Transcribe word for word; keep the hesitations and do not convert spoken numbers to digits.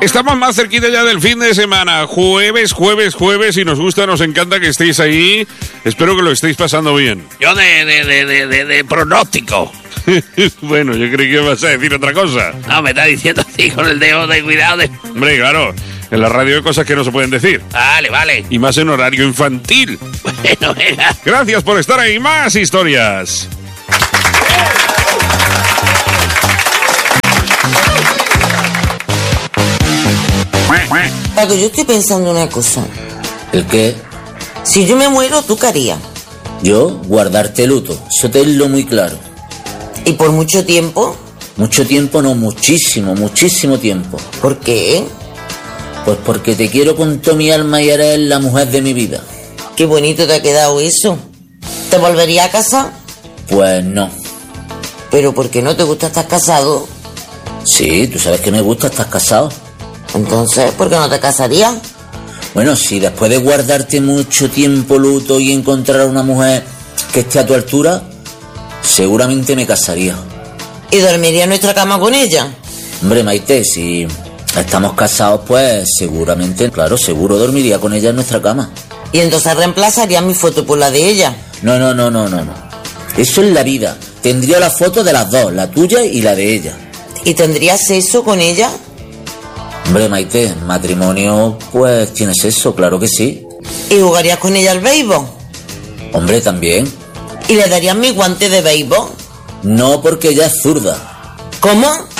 Estamos más cerquita ya del fin de semana. Jueves, jueves, jueves. Y nos gusta, nos encanta que estéis ahí. Espero que lo estéis pasando bien. Yo de, de, de, de, de, de pronóstico. Bueno, yo creí que ibas a decir otra cosa. No, me está diciendo así con el dedo de cuidado. De... Hombre, claro. En la radio hay cosas que no se pueden decir. Vale, vale. Y más en horario infantil. Bueno, venga. Gracias por estar ahí. Más historias. Paco, yo estoy pensando una cosa. ¿El qué? Si yo me muero, ¿tú qué harías? Yo, guardarte luto. Eso tenlo muy claro. ¿Y por mucho tiempo? Mucho tiempo no, muchísimo, muchísimo tiempo. ¿Por qué? Pues porque te quiero con toda mi alma y eres la mujer de mi vida. Qué bonito te ha quedado eso. ¿Te volverías a casar? Pues no. ¿Pero por qué no te gusta estar casado? Sí, tú sabes que me gusta estar casado. Entonces, ¿por qué no te casarías? Bueno, si después de guardarte mucho tiempo luto y encontrar a una mujer que esté a tu altura, seguramente me casaría. ¿Y dormiría en nuestra cama con ella? Hombre, Maite, si estamos casados, pues seguramente, claro, seguro dormiría con ella en nuestra cama. ¿Y entonces reemplazarías mi foto por la de ella? No, no, no, no, no, no. Eso es la vida. Tendría la foto de las dos, la tuya y la de ella. ¿Y tendrías sexo con ella? Hombre, Maite, matrimonio, pues tienes eso, claro que sí. ¿Y jugarías con ella al béisbol? Hombre, también. ¿Y le darías mi guante de béisbol? No, porque ella es zurda. ¿Cómo?